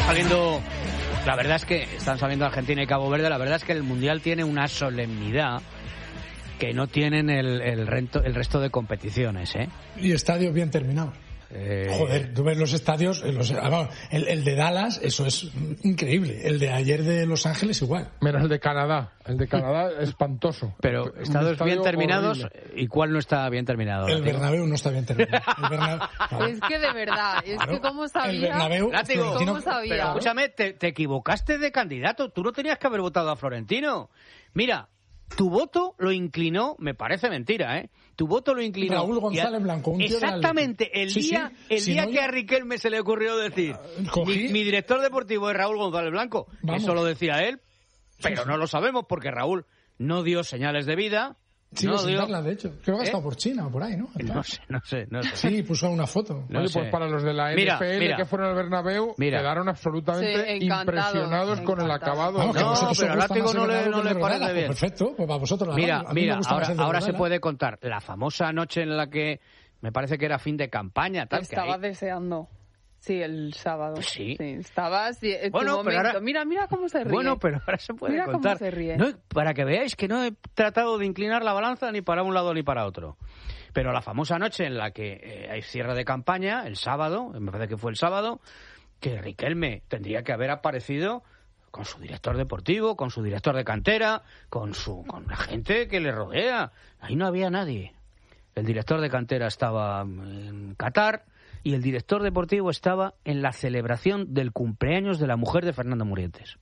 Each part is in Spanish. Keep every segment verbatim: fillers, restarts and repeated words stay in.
saliendo, la verdad es que están saliendo Argentina y Cabo Verde, la verdad es que el Mundial tiene una solemnidad que no tienen el, el, rento, el resto de competiciones, ¿eh? Y estadios bien terminados. Eh... Joder, tú ves los estadios, los, el, el de Dallas, eso es increíble. El de ayer de Los Ángeles igual. Menos el de Canadá. El de Canadá es espantoso. Pero Un estadios bien terminados, horrible. ¿Y cuál no está bien terminado? El Bernabéu no está bien terminado. El Bernabéu, claro. Es que de verdad, es Claro. que cómo sabía. El Bernabéu, Látigo. Florentino- ¿Cómo sabía? Pero escúchame, te, te equivocaste de candidato. Tú no tenías que haber votado a Florentino. Mira, tu voto lo inclinó, me parece mentira, ¿eh? Tu voto lo inclinó. Raúl González y a- Blanco, un tío de Exactamente, el Sí, día, sí. el Si día no, que yo- a Riquelme se le ocurrió decir, Cogí- mi, mi director deportivo es Raúl González Blanco. Vamos. Eso lo decía él, pero Sí, sí. no lo sabemos porque Raúl no dio señales de vida. Sigue no sin dio... darla, de hecho. Creo que ha ¿Eh? estado por China o por ahí, ¿no? No sé, no sé, no sé. Sí, puso una foto. No Oye, sé. pues para los de la Mira, N F L mira. que fueron al Bernabéu Mira. quedaron absolutamente Sí, encantados, impresionados con el encantados. acabado. Vamos, que a No, vosotros pero os al gusta látigo más el no le- Bernabéu no que el le de parece Verdala. bien. Pues perfecto, pues para vosotros la Mira, radio. A mí me mira, gusta ahora, más el de ahora se Verdala. puede contar la famosa noche en la que me parece que era fin de campaña, tal que Estaba ahí- deseando. Sí, el sábado. Sí. Estabas en Bueno, tu pero momento. ahora- Mira, mira cómo se ríe. Bueno, pero ahora se puede Mira cómo contar. se ríe. No, para que veáis que no he tratado de inclinar la balanza ni para un lado ni para otro. Pero la famosa noche en la que eh, hay cierre de campaña, el sábado, me parece que fue el sábado, que Riquelme tendría que haber aparecido con su director deportivo, con su director de cantera, con su con la gente que le rodea. Ahí no había nadie. El director de cantera estaba en Qatar y el director deportivo estaba en la celebración del cumpleaños de la mujer de Fernando Murientes.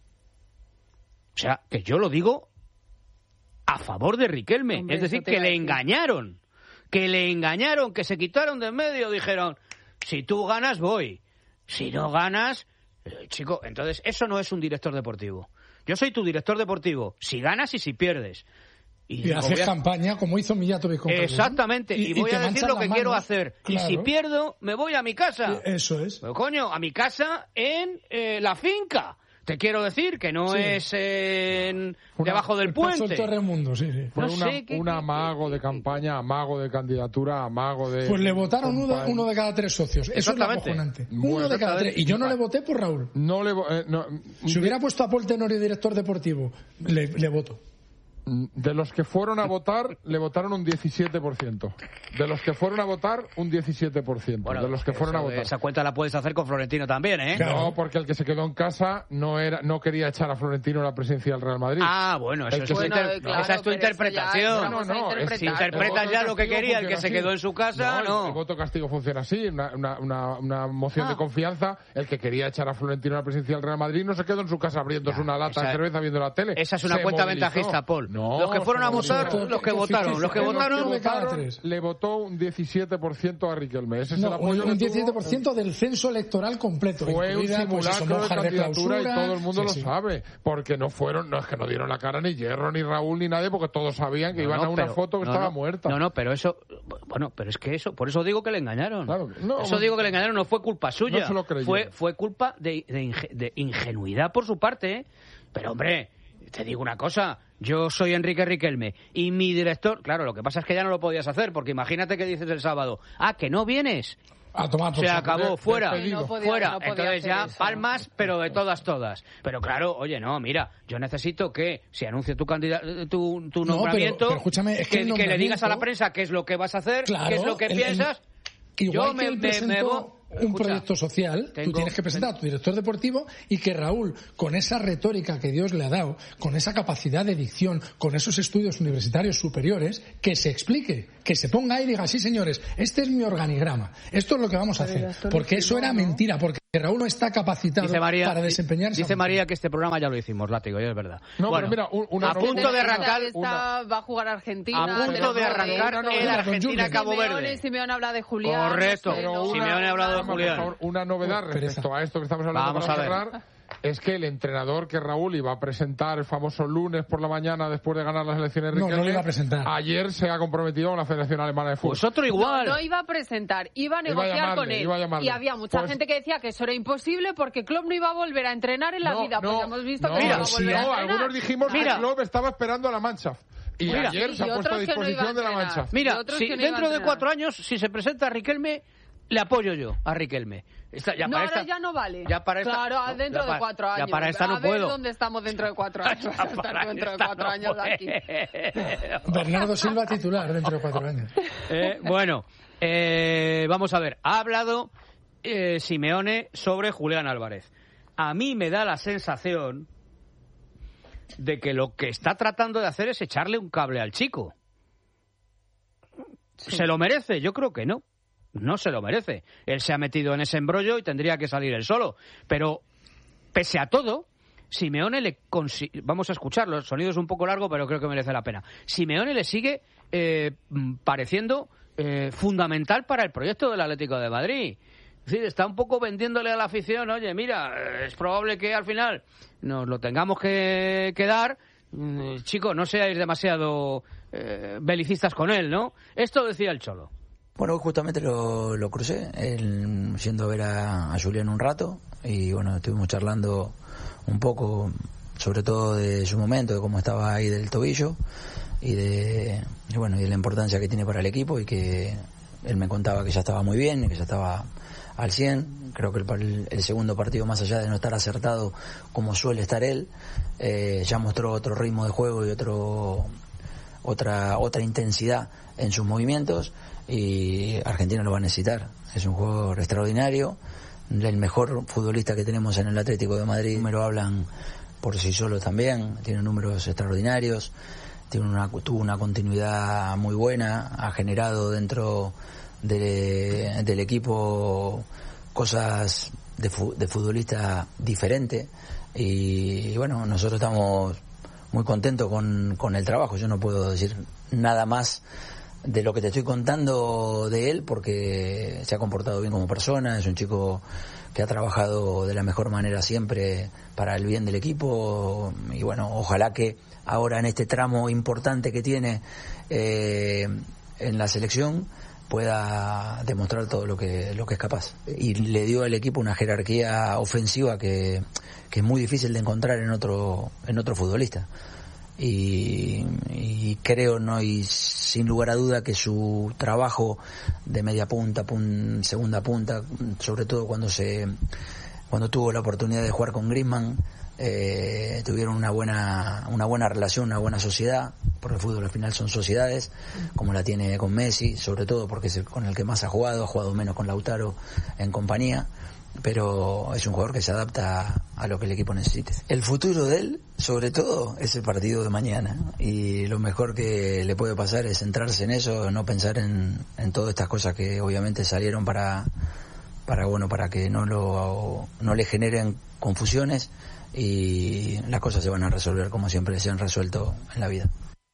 O sea, que yo lo digo a favor de Riquelme. Hombre, es decir, eso te que iba a le decir. engañaron. Que le engañaron, que se quitaron de en medio. Dijeron, si tú ganas, voy. Si no ganas, eh, chico, entonces eso no es un director deportivo. Yo soy tu director deportivo. Si ganas y si pierdes. Y digo, haces voy a- campaña como hizo Millatovic con Calderón. Exactamente, y, voy te a decir manchan lo las que quiero manos. hacer. Y Claro. si pierdo, me voy a mi casa. Eso es. Pero, coño, a mi casa en eh, la finca. Te quiero decir que no Sí. es en Una- debajo del Paso puente. el Torremundo, sí, sí. Fue No una, sé, ¿qué- un qué- amago qué- de campaña, amago de candidatura, amago de... Pues le votaron uno, campaña. uno de cada tres socios. Eso es lo Exactamente. acojonante. Bueno, Uno de cada exactamente. tres. Y yo no le voté por Raúl. No le... vo- eh, no, Si hubiera puesto a Paul Tenorio director deportivo, le, le voto. De los que fueron a votar, le votaron un diecisiete por ciento. De los que fueron a votar, un diecisiete por ciento. Bueno, de los que fueron eso- a votar. Esa cuenta la puedes hacer con Florentino también, ¿eh? Claro. No, porque el que se quedó en casa no era, no quería echar a Florentino a la presidencia del Real Madrid. Ah, bueno, eso El es que tu se- inter- Bueno, claro, esa es tu pero eso ya interpretación. entramos No, a no, es- interpretar. Si interpretas El voto ya lo que castigo quería, el que funciona se así. quedó en su casa, el- no. El voto castigo funciona así, una, una, una, una moción Ah. de confianza. El que quería echar a Florentino a la presidencia del Real Madrid no se quedó en su casa abriéndose Ya, una lata esa- de cerveza viendo la tele. Esa es una Se cuenta movilizó. ventajista, Paul. No, los que fueron se a votar, movilizó. los que Que votaron, los que fifty, votaron, uno de cada votaron, tres. le votó un diecisiete por ciento a Riquelme. Ese es el No, apoyo un, que un tuvo. diecisiete por ciento del censo electoral completo. Fue un incluida, pues, eso, simulacro de mojas de candidatura y clausura. todo el mundo Sí, lo sí. sabe. Porque no fueron, no es que no dieron la cara ni Hierro, ni Raúl, ni nadie, porque todos sabían que No, iban no, a una pero- foto que no, estaba no. muerta. No, no, pero eso, bueno, pero es que eso, por eso digo que le engañaron. Claro, no, eso digo que le engañaron, no fue culpa suya. No se lo creyeron. fue, fue culpa de, de, inge- de ingenuidad por su parte, ¿eh? Pero hombre, te digo una cosa, yo soy Enrique Riquelme y mi director, claro, lo que pasa es que ya no lo podías hacer, porque imagínate que dices el sábado, ah, que no vienes. A tomar por Se saco. acabó, de- fuera, despedido. No podía- fuera. no podía Entonces hacer ya eso. palmas, pero de todas, todas. Pero claro, oye, no, mira, yo necesito que se anuncie tu candida- tu, tu No, nombramiento, pero- pero escúchame, es que que, el que le digas a la nombramiento- prensa qué es lo que vas a hacer, Claro, qué es lo que el- el- piensas. Igual Yo que me- él me- presentó me vo- un escucha, proyecto social, tú tengo- tienes que presentar a tu director deportivo y que Raúl, con esa retórica que Dios le ha dado, con esa capacidad de dicción, con esos estudios universitarios superiores, que se explique, que se ponga ahí y diga, sí señores, este es mi organigrama, esto es lo que vamos a Pero hacer. ya esto lo Porque eso hicimos, era ¿no? mentira, porque Raúl no está capacitado Dice María, para desempeñar esa dice función. María que este programa ya lo hicimos, látigo, y es verdad. No, Bueno, pero mira, un- una a punto de arrancar, Esta va a jugar Argentina. a punto tenemos de arrancar no, no, el no, con Argentina-Cabo Simeone, Verde. Simeone habla de Julián. Correcto. no sé, Pero no, una- Simeone ha hablado de vamos, Julián. por favor, una novedad Oh, respecto pereza. a esto que estamos hablando Vamos para a ver. cerrar es que el entrenador que Raúl iba a presentar el famoso lunes por la mañana después de ganar las elecciones No, no Riquelme, lo iba a presentar. ayer se ha comprometido con la Federación Alemana de Fútbol. Pues otro igual. No, no iba a presentar, iba a Iba a negociar llamarle, con él. iba a llamarle. Y había mucha Pues- gente que decía que eso era imposible porque Klopp no iba a volver a entrenar en la No, vida. no, Pues hemos visto no, que no mira, iba a sí, volver a no, entrenar. algunos dijimos Mira. que Klopp estaba esperando a la Mannschaft. Y Mira. ayer Sí, se ha y puesto a otros que no iba a disposición de la entrenar. Mannschaft. Y Mira, otros si que no iban a dentro de entrenar. cuatro años, si se presenta Riquelme, le apoyo yo a Riquelme. Esta, ya no, para ahora esta, ya no vale. Ya para esta, claro, no, dentro para, de cuatro años. Ya para esta no a ver puedo. dónde estamos dentro de cuatro años. Vas a estar dentro de cuatro no años de aquí. Bernardo Silva titular dentro de cuatro años. Eh, bueno, eh, vamos a ver. Ha hablado eh, Simeone sobre Julián Álvarez. A mí me da la sensación de que lo que está tratando de hacer es echarle un cable al chico. Sí. ¿Se lo merece? Yo creo que no. No se lo merece. Él se ha metido en ese embrollo y tendría que salir él solo. Pero, pese a todo, Simeone le... Consi- Vamos a escucharlo. El sonido es un poco largo, pero creo que merece la pena. Simeone le sigue eh, pareciendo eh, fundamental para el proyecto del Atlético de Madrid. Es decir, está un poco vendiéndole a la afición, oye, mira, es probable que al final nos lo tengamos que, que dar. Mm, chicos, no seáis demasiado eh, belicistas con él, ¿no? Esto decía el Cholo. Bueno, justamente lo, lo crucé, él, yendo a ver a, a Julián un rato, y bueno, estuvimos charlando un poco, sobre todo de su momento, de cómo estaba ahí del tobillo, y de, y bueno, y de la importancia que tiene para el equipo, y que él me contaba que ya estaba muy bien, y que ya estaba al cien. Creo que el, el segundo partido, más allá de no estar acertado como suele estar él, eh, ya mostró otro ritmo de juego y otro otra otra intensidad en sus movimientos, y Argentina lo va a necesitar. Es un jugador extraordinario, el mejor futbolista que tenemos en el Atlético de Madrid. Me lo hablan por sí solo también, tiene números extraordinarios, tiene una, tuvo una continuidad muy buena, ha generado dentro de, del equipo cosas de, fu, de futbolista diferente, y, y bueno, nosotros estamos muy contentos con, con el trabajo. Yo no puedo decir nada más de lo que te estoy contando de él, porque se ha comportado bien como persona, es un chico que ha trabajado de la mejor manera siempre para el bien del equipo, y bueno, ojalá que ahora en este tramo importante que tiene eh, en la selección pueda demostrar todo lo que lo que es capaz, y le dio al equipo una jerarquía ofensiva que, que es muy difícil de encontrar en otro en otro futbolista, y, y creo, no y sin lugar a duda, que su trabajo de media punta, pun, segunda punta, sobre todo cuando se cuando tuvo la oportunidad de jugar con Griezmann, eh, tuvieron una buena una buena relación, una buena sociedad, porque el fútbol al final son sociedades, como la tiene con Messi, sobre todo porque es el, con el que más ha jugado, ha jugado menos con Lautaro en compañía, pero es un jugador que se adapta a lo que el equipo necesite. El futuro de él, sobre todo, es el partido de mañana, y lo mejor que le puede pasar es centrarse en eso, no pensar en, en todas estas cosas que obviamente salieron para para bueno para que no lo no le generen confusiones, y las cosas se van a resolver como siempre se han resuelto en la vida.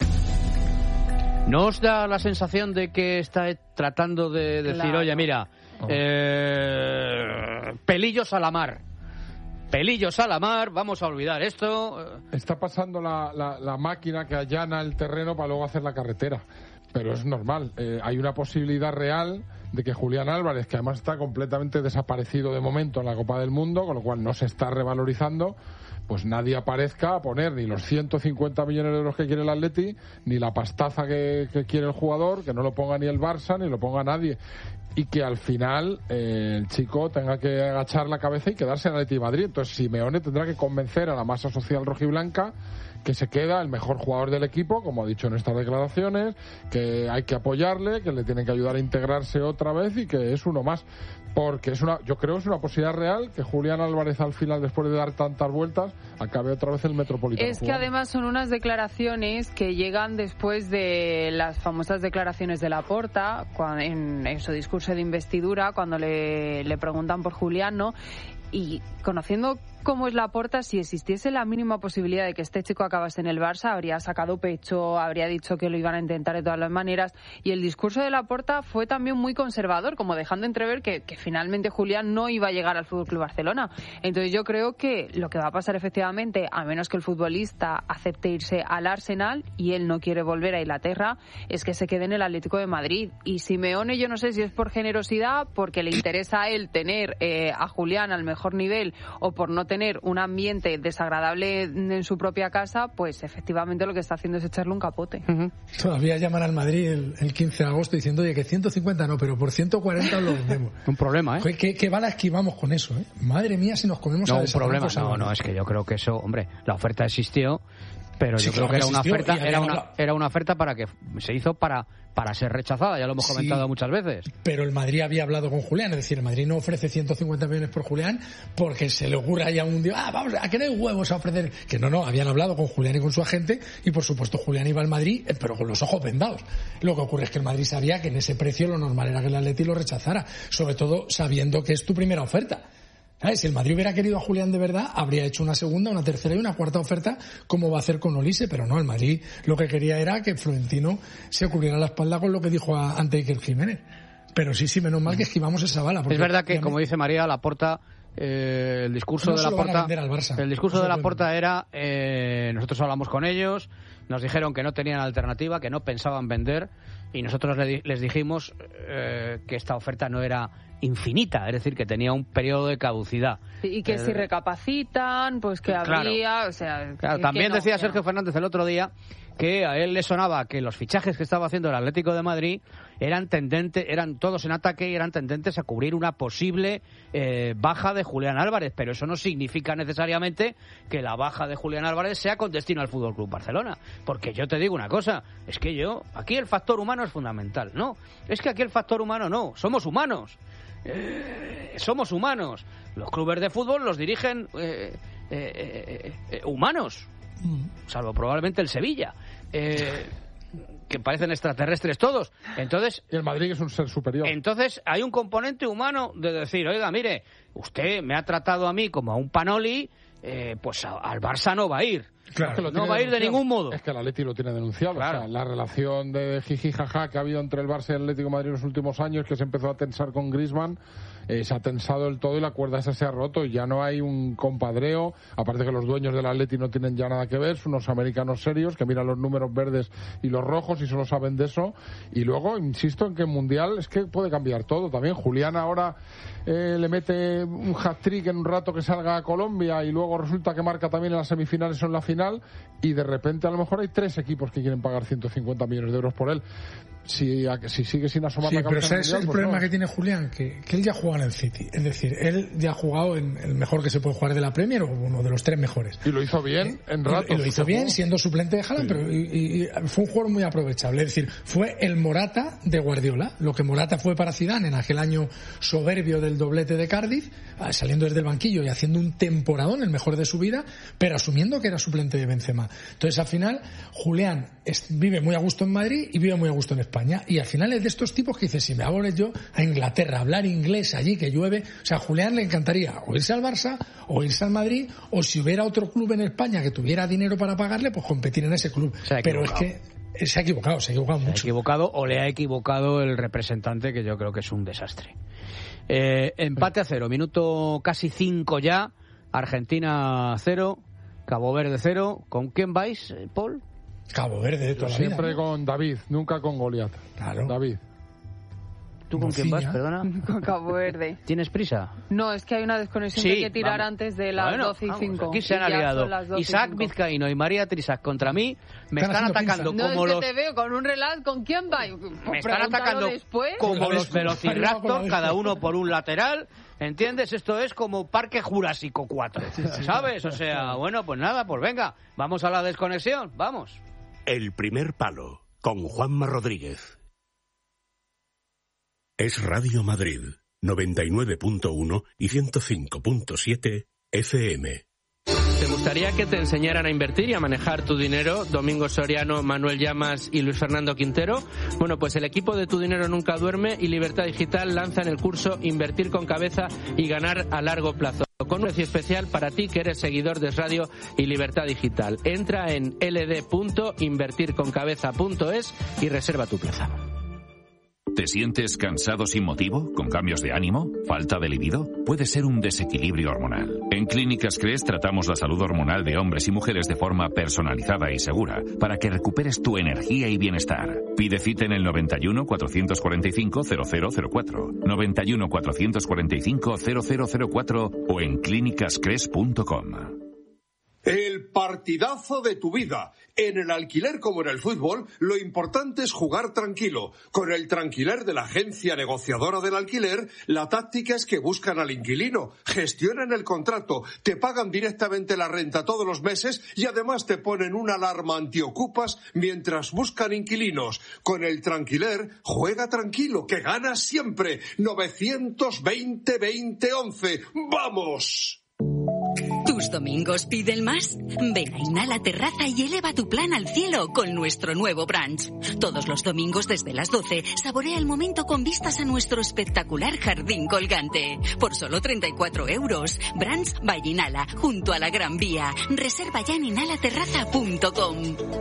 ¿No os da la sensación de que está tratando de decir, claro, oye, mira, oh. eh, pelillos a la mar, pelillos a la mar, vamos a olvidar esto? Está pasando la, la, la máquina que allana el terreno para luego hacer la carretera, pero es normal. Eh, hay una posibilidad real de que Julián Álvarez, que además está completamente desaparecido de momento en la Copa del Mundo, con lo cual no se está revalorizando, pues nadie aparezca a poner ni los ciento cincuenta millones de euros que quiere el Atleti, ni la pastaza que, que quiere el jugador, que no lo ponga ni el Barça, ni lo ponga nadie. Y que al final eh, el chico tenga que agachar la cabeza y quedarse en el Atleti de Madrid. Entonces Simeone tendrá que convencer a la masa social rojiblanca que se queda el mejor jugador del equipo, como ha dicho en estas declaraciones, que hay que apoyarle, que le tienen que ayudar a integrarse otra vez, y que es uno más. Porque es una, yo creo que es una posibilidad real que Julián Álvarez al final, después de dar tantas vueltas, acabe otra vez el Metropolitano. Es que además son unas declaraciones que llegan después de las famosas declaraciones de Laporta, cuando, en, en su discurso de investidura, cuando le, le preguntan por Julián, ¿no? Y conociendo cómo es Laporta, si existiese la mínima posibilidad de que este chico acabase en el Barça, habría sacado pecho, habría dicho que lo iban a intentar de todas las maneras. Y el discurso de Laporta fue también muy conservador, como dejando entrever que, que finalmente Julián no iba a llegar al F C Barcelona. Entonces yo creo que lo que va a pasar efectivamente, a menos que el futbolista acepte irse al Arsenal y él no quiere volver a Inglaterra, es que se quede en el Atlético de Madrid. Y Simeone, yo no sé si es por generosidad, porque le interesa a él tener eh, a Julián al mejor mejor nivel o por no tener un ambiente desagradable en su propia casa, pues efectivamente lo que está haciendo es echarle un capote. Uh-huh. Todavía llaman al Madrid el, el quince de agosto diciendo, oye, que ciento cincuenta no, pero por ciento cuarenta lo vendemos. Un problema, ¿eh? ¿Qué, qué bala esquivamos con eso, eh? Madre mía, si nos comemos no, a un problema. No, no, es que yo creo que eso, hombre, la oferta existió, pero sí, yo creo claro que era una existió, oferta, era una, hablado... era una oferta para que se hizo para para ser rechazada, ya lo hemos comentado sí, muchas veces. Pero el Madrid había hablado con Julián, es decir, el Madrid no ofrece ciento cincuenta millones por Julián porque se le ocurra ya un día, ah, vamos, a que no hay huevos a ofrecer, que no, no, habían hablado con Julián y con su agente y por supuesto Julián iba al Madrid, pero con los ojos vendados. Lo que ocurre es que el Madrid sabía que en ese precio lo normal era que el Atleti lo rechazara, sobre todo sabiendo que es tu primera oferta. ¿Sabes? Si el Madrid hubiera querido a Julián de verdad, habría hecho una segunda, una tercera y una cuarta oferta, como va a hacer con Olise, pero no, el Madrid lo que quería era que Florentino se cubriera la espalda con lo que dijo a, ante Iker Jiménez. Pero sí, sí, menos mal que esquivamos esa bala. Es verdad que, como dice María, Laporta, eh, el discurso no de Laporta, el discurso de Laporta era, eh, nosotros hablamos con ellos, nos dijeron que no tenían alternativa, que no pensaban vender, y nosotros le, les dijimos eh, que esta oferta no era infinita, es decir, que tenía un periodo de caducidad. Y que eh, si recapacitan, pues que claro, habría, o sea... Claro, que, también que no, decía que Sergio no. Fernández el otro día que a él le sonaba que los fichajes que estaba haciendo el Atlético de Madrid eran tendentes, eran todos en ataque y eran tendentes a cubrir una posible eh, baja de Julián Álvarez, pero eso no significa necesariamente que la baja de Julián Álvarez sea con destino al Fútbol Club Barcelona, porque yo te digo una cosa, es que yo, aquí el factor humano es fundamental, no, es que aquí el factor humano no, somos humanos. Eh, somos humanos. Los clubes de fútbol los dirigen eh, eh, eh, eh, humanos, salvo probablemente el Sevilla, eh, que parecen extraterrestres todos. Entonces, y el Madrid es un ser superior. Entonces hay un componente humano de decir, oiga, mire, usted me ha tratado a mí como a un panoli, eh, pues a, al Barça no va a ir. Claro, es que lo no va a ir de ningún modo. Es que el Atleti lo tiene denunciado. Claro. O sea, la relación de jiji jaja que ha habido entre el Barça y el Atlético de Madrid en los últimos años, que se empezó a tensar con Griezmann, eh, se ha tensado del todo y la cuerda esa se ha roto y ya no hay un compadreo. Aparte que los dueños del Atleti no tienen ya nada que ver, son unos americanos serios que miran los números verdes y los rojos y solo saben de eso. Y luego, insisto en que en Mundial es que puede cambiar todo también. Julián ahora eh, le mete un hat-trick en un rato que salga a Colombia y luego resulta que marca también en las semifinales o en la final y de repente a lo mejor hay tres equipos que quieren pagar ciento cincuenta millones de euros por él. Si, si sigue sin asomar sí, la cabeza. Pero ese es el pues problema no. que tiene Julián, que, que él ya juega en el City. Es decir, él ya ha jugado en el mejor que se puede jugar de la Premier o uno de los tres mejores. Y lo hizo bien ¿Eh? en ratos. Y, y lo hizo bien jugó. siendo suplente de Haaland, sí. pero y, y fue un jugador muy aprovechable. Es decir, fue el Morata de Guardiola. Lo que Morata fue para Zidane en aquel año soberbio del doblete de Cardiff, saliendo desde el banquillo y haciendo un temporadón, el mejor de su vida, pero asumiendo que era suplente de Benzema. Entonces, al final, Julián es, vive muy a gusto en Madrid y vive muy a gusto en España. Y al final es de estos tipos que dice, si me voy yo a Inglaterra, a hablar inglés allí, que llueve. O sea, a Julián le encantaría o irse al Barça, o irse al Madrid, o si hubiera otro club en España que tuviera dinero para pagarle, pues competir en ese club. Pero es que se ha equivocado, se ha equivocado mucho. Se ha equivocado o le ha equivocado el representante, que yo creo que es un desastre. Eh, empate a cero, minuto casi cinco ya, Argentina cero, Cabo Verde cero. ¿Con quién vais, Paul? Cabo Verde de toda la vida. Siempre con David, nunca con Goliat. Claro. David. ¿Tú con quién vas, perdona? Con Cabo Verde. ¿Tienes prisa? No, es que hay una desconexión sí, que hay que tirar vamos. antes de las bueno, doce y cinco. Aquí se han aliado Isaac Vizcaíno y María Trisac contra mí. Me están, están atacando no, como es que los... te veo con un relax. ¿Con quién va? Me están atacando después. como los velociraptor, cada uno por un lateral. ¿Entiendes? Esto es como Parque Jurásico cuatro. ¿Sabes? O sea, bueno, pues nada, pues venga. Vamos a la desconexión. Vamos. El primer palo, con Juanma Rodríguez. Es Radio Madrid, noventa y nueve punto uno y ciento cinco punto siete F M. ¿Te gustaría que te enseñaran a invertir y a manejar tu dinero? Domingo Soriano, Manuel Llamas y Luis Fernando Quintero. Bueno, pues el equipo de Tu Dinero Nunca Duerme y Libertad Digital lanzan el curso Invertir con Cabeza y Ganar a Largo Plazo, con un precio especial para ti que eres seguidor de Radio y Libertad Digital. Entra en l d punto invertir con cabeza punto es y reserva tu plaza. ¿Te sientes cansado sin motivo? ¿Con cambios de ánimo? ¿Falta de libido? Puede ser un desequilibrio hormonal. En Clínicas Cres tratamos la salud hormonal de hombres y mujeres de forma personalizada y segura para que recuperes tu energía y bienestar. Pide cita en el noventa y uno, cuatrocientos cuarenta y cinco, cero cero cero cuatro, noventa y uno, cuatrocientos cuarenta y cinco, cero cero cero cuatro o en clínicas cres punto com. El partidazo de tu vida. En el alquiler como en el fútbol, lo importante es jugar tranquilo. Con el Tranquiler de la agencia negociadora del alquiler, la táctica es que buscan al inquilino, gestionan el contrato, te pagan directamente la renta todos los meses y además te ponen una alarma antiocupas mientras buscan inquilinos. Con el Tranquiler, juega tranquilo, que ganas siempre. novecientos veinte, veinte, once. ¡Vamos! ¿Tus domingos piden más? Ven a Inhala Terraza y eleva tu plan al cielo con nuestro nuevo brunch. Todos los domingos desde las doce, saborea el momento con vistas a nuestro espectacular jardín colgante. Por solo treinta y cuatro euros. Brunch by Inhala, junto a la Gran Vía. Reserva ya en inhala terraza punto com.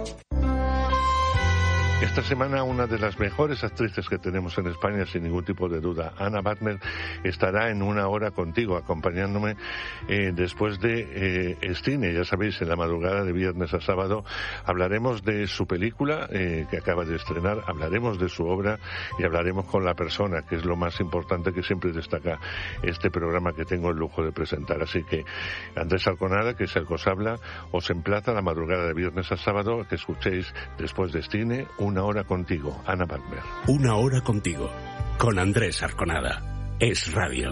Esta semana una de las mejores actrices que tenemos en España, sin ningún tipo de duda, Anna Butner, estará en Una Hora Contigo, acompañándome eh, después de eh, Cine. Ya sabéis, en la madrugada de viernes a sábado hablaremos de su película eh, que acaba de estrenar, hablaremos de su obra y hablaremos con la persona, que es lo más importante que siempre destaca este programa que tengo el lujo de presentar. Así que Andrés Arconada, que es el que os habla, os emplaza la madrugada de viernes a sábado a que escuchéis después de Cine Una Hora Contigo, Anna Butner. Una Hora Contigo, con Andrés Arconada. Es radio.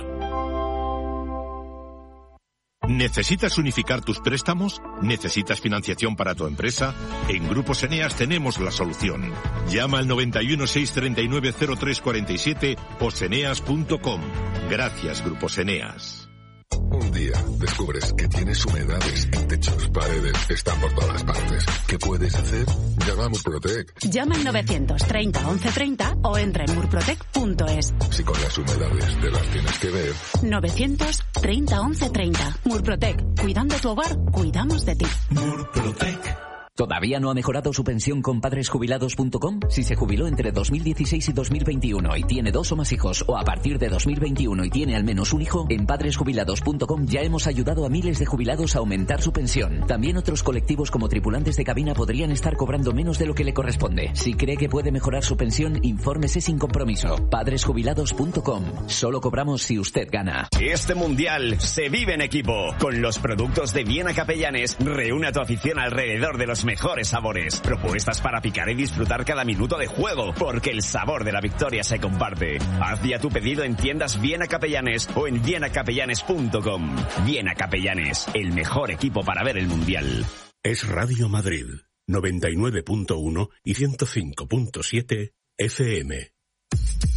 ¿Necesitas unificar tus préstamos? ¿Necesitas financiación para tu empresa? En Grupos Eneas tenemos la solución. Llama al noventa y uno, seiscientos treinta y nueve, cero tres cuarenta y siete o seneas punto com. Gracias, Grupos Eneas. Un día descubres que tienes humedades en techos, paredes, están por todas partes. ¿Qué puedes hacer? Llama a Murprotec. Llama al novecientos treinta, once treinta o entra en murprotec punto es. Si con las humedades te las tienes que ver. novecientos treinta, once treinta. Murprotec. Cuidando tu hogar, cuidamos de ti. Murprotec. ¿Todavía no ha mejorado su pensión con padres jubilados punto com? Si se jubiló entre dos mil dieciséis y dos mil veintiuno y tiene dos o más hijos, o a partir de dos mil veintiuno y tiene al menos un hijo, en padres jubilados punto com ya hemos ayudado a miles de jubilados a aumentar su pensión. También otros colectivos como tripulantes de cabina podrían estar cobrando menos de lo que le corresponde. Si cree que puede mejorar su pensión, infórmese sin compromiso. padres jubilados punto com. Solo cobramos si usted gana. Este mundial se vive en equipo. Con los productos de Viena Capellanes, reúne a tu afición alrededor de los mejores sabores, propuestas para picar y disfrutar cada minuto de juego, porque el sabor de la victoria se comparte. Haz ya tu pedido en tiendas Viena Capellanes o en viena capellanes punto com. Viena Capellanes, el mejor equipo para ver el mundial. Es Radio Madrid, noventa y nueve punto uno y ciento cinco punto siete F M.